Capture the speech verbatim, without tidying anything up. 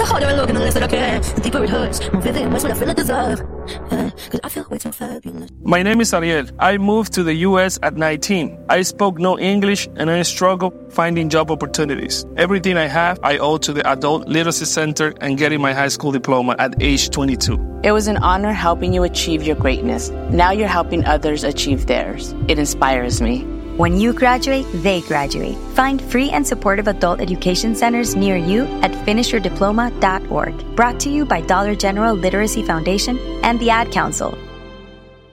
harder I look and the less that I care. The deeper it hurts, more vivid and worse what I feel I deserve. Uh, Cause I feel way too fabulous. My name is Ariel. I moved to the U S at nineteen. I spoke no English and I struggled finding job opportunities. Everything I have, I owe to the Adult Literacy Center and getting my high school diploma at age twenty-two. It was an honor helping you achieve your greatness. Now you're helping others achieve theirs. It inspires me. When you graduate, they graduate. Find free and supportive adult education centers near you at finish your diploma dot org. Brought to you by Dollar General Literacy Foundation and the Ad Council.